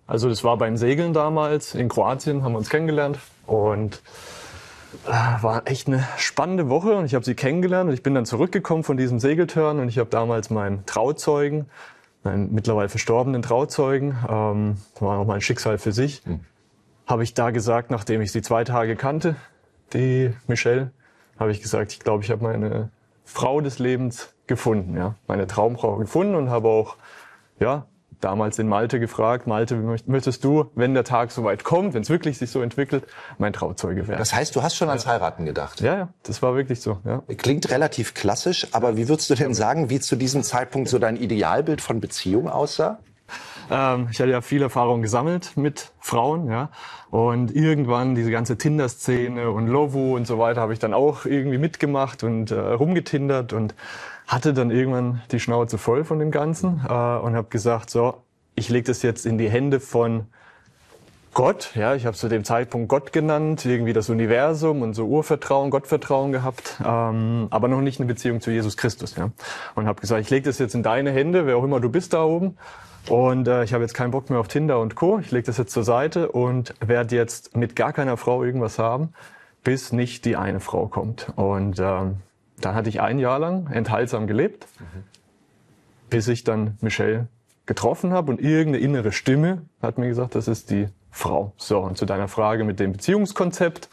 Also das war beim Segeln damals in Kroatien, haben wir uns kennengelernt und war echt eine spannende Woche und ich habe sie kennengelernt und ich bin dann zurückgekommen von diesem Segeltörn und ich habe damals meinen Trauzeugen, meinen mittlerweile verstorbenen Trauzeugen, war auch mal ein Schicksal für sich, habe ich da gesagt, nachdem ich sie 2 Tage kannte, die Michelle, habe ich gesagt, ich glaube, ich habe meine Frau des Lebens gefunden, ja, meine Traumfrau gefunden und habe auch, ja, damals in Malte gefragt, Malte, möchtest du, wenn der Tag soweit kommt, wenn es wirklich sich so entwickelt, mein Trauzeuge werden? Das heißt, du hast schon ans Heiraten gedacht? Ja, das war wirklich so, ja. Klingt relativ klassisch, aber wie würdest du denn sagen, wie zu diesem Zeitpunkt so dein Idealbild von Beziehung aussah? Ich hatte ja viel Erfahrung gesammelt mit Frauen, ja. Und irgendwann diese ganze Tinder-Szene und Lovu und so weiter habe ich dann auch irgendwie mitgemacht und rumgetindert und hatte dann irgendwann die Schnauze voll von dem Ganzen und habe gesagt, so, ich lege das jetzt in die Hände von Gott. Ja, ich habe zu dem Zeitpunkt Gott genannt, irgendwie das Universum und so Urvertrauen, Gottvertrauen gehabt, aber noch nicht eine Beziehung zu Jesus Christus. Ja. Und habe gesagt, ich lege das jetzt in deine Hände, wer auch immer du bist da oben. Und ich habe jetzt keinen Bock mehr auf Tinder und Co. Ich lege das jetzt zur Seite und werde jetzt mit gar keiner Frau irgendwas haben, bis nicht die eine Frau kommt. Und dann hatte ich 1 Jahr lang enthaltsam gelebt, bis ich dann Michelle getroffen habe und irgendeine innere Stimme hat mir gesagt, das ist die Frau. So, und zu deiner Frage mit dem Beziehungskonzept.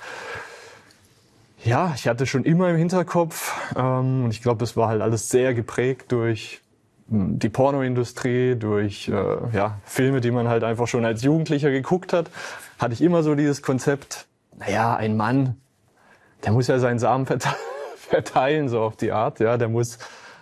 Ja, ich hatte schon immer im Hinterkopf und ich glaube, das war halt alles sehr geprägt durch die Pornoindustrie, durch Filme, die man halt einfach schon als Jugendlicher geguckt hat, hatte ich immer so dieses Konzept, naja, ein Mann, der muss ja seinen Samen verteilen, so auf die Art, ja, der muss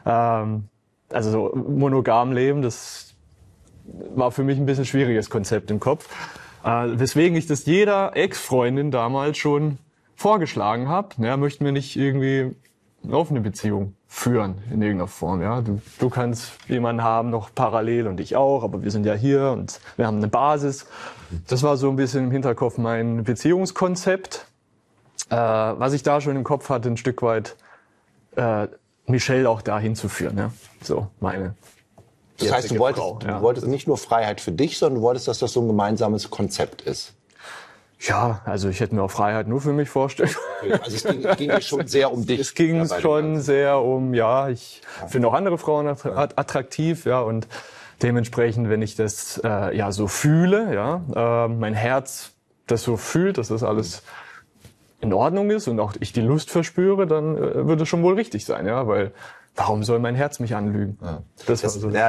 also so monogam leben, das war für mich ein bisschen schwieriges Konzept im Kopf, weswegen ich das jeder Ex-Freundin damals schon vorgeschlagen habe, ja, möchten wir nicht irgendwie eine offene Beziehung führen in irgendeiner Form, ja, du kannst jemanden haben noch parallel und ich auch, aber wir sind ja hier und wir haben eine Basis. Das war so ein bisschen im Hinterkopf mein Beziehungskonzept. Was ich da schon im Kopf hatte, ein Stück weit Michelle auch dahin zu führen. Ja? So meine. Das heißt, du wolltest nicht nur Freiheit für dich, sondern du wolltest, dass das so ein gemeinsames Konzept ist. Ja, also ich hätte mir auch Freiheit nur für mich vorstellen. Also es ging schon sehr um dich. Es ging schon sehr um, ja, ich finde auch andere Frauen attraktiv, ja, und dementsprechend, wenn ich das so fühle, ja, mein Herz das so fühlt, dass das alles in Ordnung ist und auch ich die Lust verspüre, dann würde es schon wohl richtig sein, ja, weil warum soll mein Herz mich anlügen? Ja. Das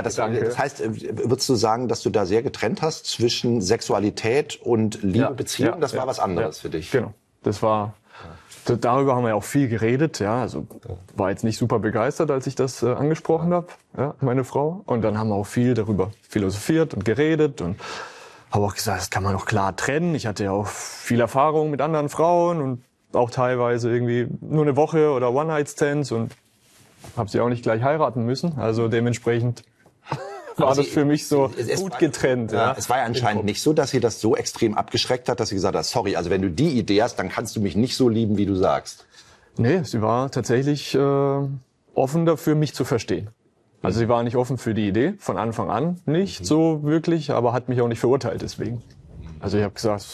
heißt, würdest du sagen, dass du da sehr getrennt hast zwischen Sexualität und Liebe, Beziehung? Das war was anderes für dich. Genau, das war. Darüber haben wir ja auch viel geredet, ja, also war jetzt nicht super begeistert, als ich das angesprochen habe, ja, meine Frau. Und dann haben wir auch viel darüber philosophiert und geredet und habe auch gesagt, das kann man doch klar trennen. Ich hatte ja auch viel Erfahrung mit anderen Frauen und auch teilweise irgendwie nur eine Woche oder One-Night-Stands und habe sie auch nicht gleich heiraten müssen. Also dementsprechend war das für mich so gut getrennt. Ja. Es war ja anscheinend nicht so, dass sie das so extrem abgeschreckt hat, dass sie gesagt hat, sorry, also wenn du die Idee hast, dann kannst du mich nicht so lieben, wie du sagst. Nee, sie war tatsächlich offen dafür, mich zu verstehen. Also sie war nicht offen für die Idee, von Anfang an nicht so wirklich, aber hat mich auch nicht verurteilt deswegen. Also ich habe gesagt,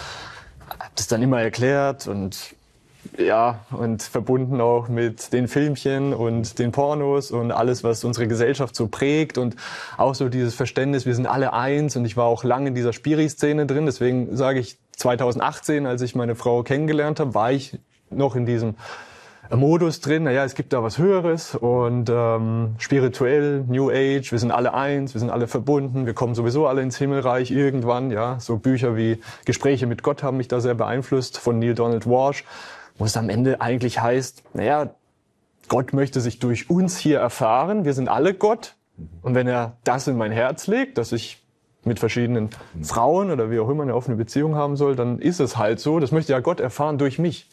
habe das dann immer erklärt und ja, und verbunden auch mit den Filmchen und den Pornos und alles, was unsere Gesellschaft so prägt und auch so dieses Verständnis, wir sind alle eins und ich war auch lange in dieser Spiri-Szene drin, deswegen sage ich 2018, als ich meine Frau kennengelernt habe, war ich noch in diesem Modus drin, naja, es gibt da was Höheres und spirituell, New Age, wir sind alle eins, wir sind alle verbunden, wir kommen sowieso alle ins Himmelreich irgendwann, ja, so Bücher wie Gespräche mit Gott haben mich da sehr beeinflusst, von Neil Donald Walsh, wo es am Ende eigentlich heißt, naja, Gott möchte sich durch uns hier erfahren, wir sind alle Gott und wenn er das in mein Herz legt, dass ich mit verschiedenen Frauen oder wie auch immer eine offene Beziehung haben soll, dann ist es halt so, das möchte ja Gott erfahren durch mich.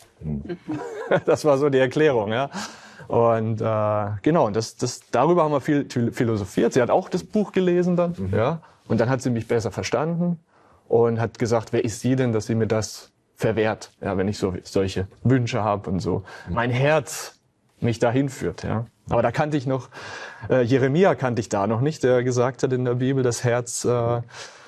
Das war so die Erklärung, ja. Und genau, und darüber haben wir viel philosophiert. Sie hat auch das Buch gelesen dann, ja. Und dann hat sie mich besser verstanden und hat gesagt, wer ist sie denn, dass sie mir das verwehrt, ja, wenn ich solche Wünsche habe und so. Mein Herz mich dahin führt, ja. Aber da kannte ich noch, Jeremia kannte ich da noch nicht, der gesagt hat in der Bibel, das Herz